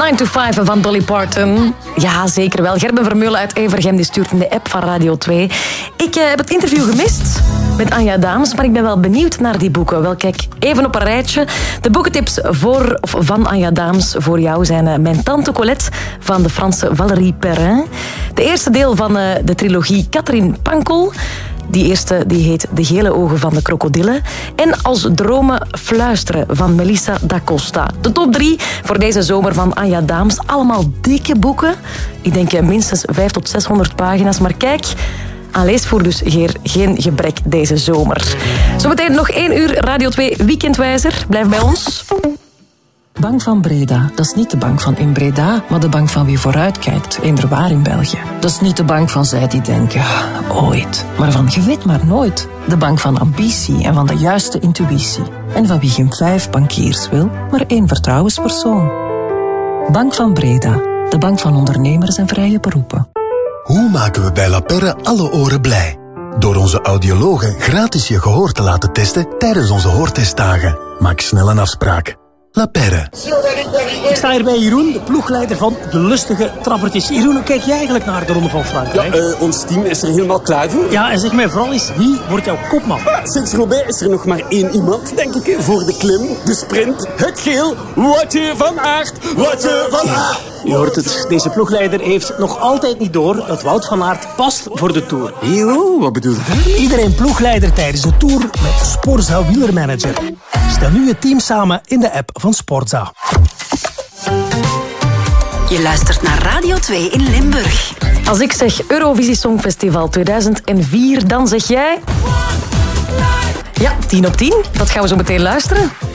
9 to 5 van Dolly Parton. Ja, zeker wel. Gerben Vermeulen uit Evergem die stuurt in de app van Radio 2. Ik heb het interview gemist met Anja Daams, maar ik ben wel benieuwd naar die boeken. Wel, kijk, even op een rijtje. De boekentips van Anja Daams voor jou zijn Mijn Tante Colette van de Franse Valérie Perrin. De eerste deel van de trilogie Catherine Pankel. Die eerste die heet De gele ogen van de krokodillen. En Als dromen fluisteren van Melissa da Costa. De top 3 voor deze zomer van Anja Daams. Allemaal dikke boeken. Ik denk minstens 500 tot 600 pagina's. Maar kijk, aan leesvoer dus geen gebrek deze zomer. Zometeen nog 1 uur Radio 2 Weekendwijzer. Blijf bij ons. Bank van Breda, dat is niet de bank van in Breda, maar de bank van wie vooruitkijkt, eender in België. Dat is niet de bank van zij die denken, ooit, maar van je weet maar nooit. De bank van ambitie en van de juiste intuïtie. En van wie geen 5 bankiers wil, maar 1 vertrouwenspersoon. Bank van Breda, de bank van ondernemers en vrije beroepen. Hoe maken we bij La Perre alle oren blij? Door onze audiologen gratis je gehoor te laten testen tijdens onze hoortestdagen. Maak snel een afspraak. La Perre. Ik sta hier bij Jeroen, de ploegleider van de lustige trappertjes. Jeroen, hoe kijk jij eigenlijk naar de Ronde van Frankrijk? Ja, ons team is er helemaal klaar voor. Ja, en zeg mij vooral eens, wie wordt jouw kopman? Sinds Roubaix is er nog maar 1 iemand, denk ik, voor de klim, de sprint, het geel. Woutje van Aert, Woutje van Aert. Je hoort het, deze ploegleider heeft nog altijd niet door dat Wout van Aert past voor de Tour. Yo, wat bedoel je? Iedereen ploegleider tijdens de Tour met Sporza Wielermanager. Stel nu je team samen in de app van Sporza. Je luistert naar Radio 2 in Limburg. Als ik zeg Eurovisie Songfestival 2004, dan zeg jij... Ja, 10 op 10. Dat gaan we zo meteen luisteren.